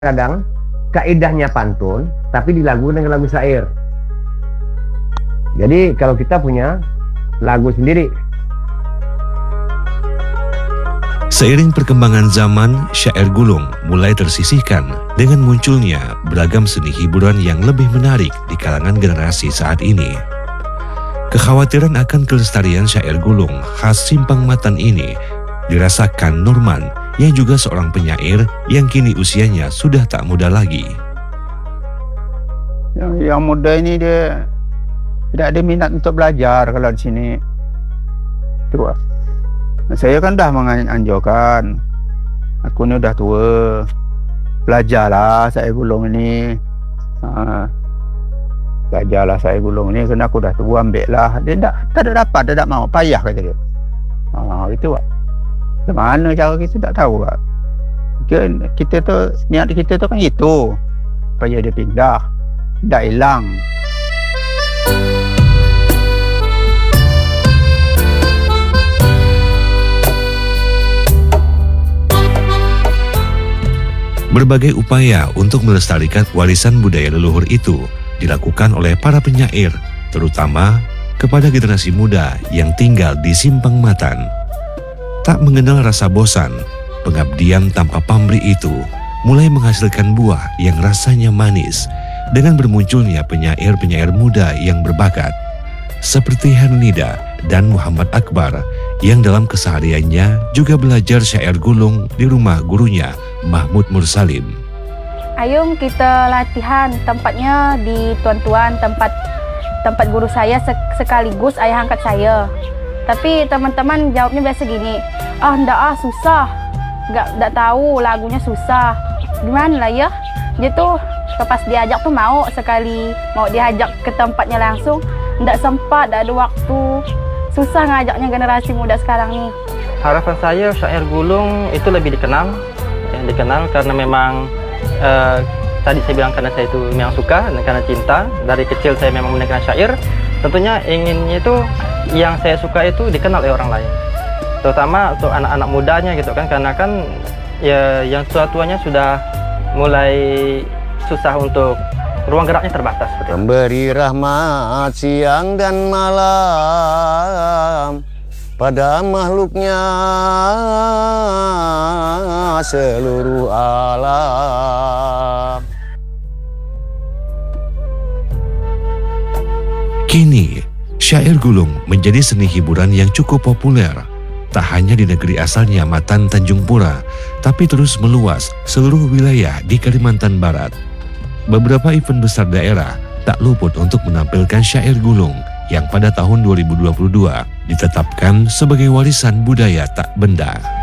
kadang kaidahnya pantun tapi dilagu dengan lagu syair. Jadi kalau kita punya lagu sendiri. Seiring perkembangan zaman, syair gulung mulai tersisihkan dengan munculnya beragam seni hiburan yang lebih menarik di kalangan generasi saat ini. Kekhawatiran akan kelestarian syair gulung khas Simpang Matan ini dirasakan Nurman yang juga seorang penyair yang kini usianya sudah tak muda lagi. Yang muda ini dia tidak ada minat untuk belajar kalau di sini. Tua. Saya kan dah menganjurkan, aku ni dah tua, belajarlah syair gulung ini. Belajarlah syair gulung ini kerana aku dah tua, ambil lah. Dia tak ada dapat, dia tak mau, payah kata dia. Gitu Pak. Macam mana cara kita tak tahu Pak. Kita tu, niat kita tu kan itu, supaya dia pindah, tak hilang. Berbagai upaya untuk melestarikan warisan budaya leluhur itu dilakukan oleh para penyair, terutama kepada generasi muda yang tinggal di Simpang Matan. Tak mengenal rasa bosan, pengabdian tanpa pamrih itu mulai menghasilkan buah yang rasanya manis dengan bermunculnya penyair-penyair muda yang berbakat, seperti Hernida dan Muhammad Akbar yang dalam kesehariannya juga belajar syair gulung di rumah gurunya Mahmud Mursalim. Ayung kita latihan, tempatnya di Tuan-Tuan, tempat guru saya sekaligus ayah angkat saya. Tapi teman-teman jawabnya biasa gini, ndak susah, nggak tahu lagunya susah. Gimana lah ya? Dia tuh pas diajak tuh mau diajak ke tempatnya langsung, ndak sempat, ndak ada waktu. Susah ngajaknya generasi muda sekarang nih. Harapan saya syair gulung itu lebih dikenal karena memang tadi saya bilang karena saya itu memang suka dan karena cinta. Dari kecil saya memang mendengar syair. Tentunya inginnya itu yang saya suka itu dikenal oleh orang lain, terutama untuk anak-anak mudanya gitu kan, karena kan ya yang tua-tuanya sudah mulai susah untuk ruang geraknya terbatas. Memberi rahmat siang dan malam pada makhluknya seluruh alam. Kini, syair gulung menjadi seni hiburan yang cukup populer, tak hanya di negeri asalnya Matan Tanjung Pura, tapi terus meluas seluruh wilayah di Kalimantan Barat. Beberapa event besar daerah tak luput untuk menampilkan syair gulung yang pada tahun 2022 ditetapkan sebagai warisan budaya tak benda.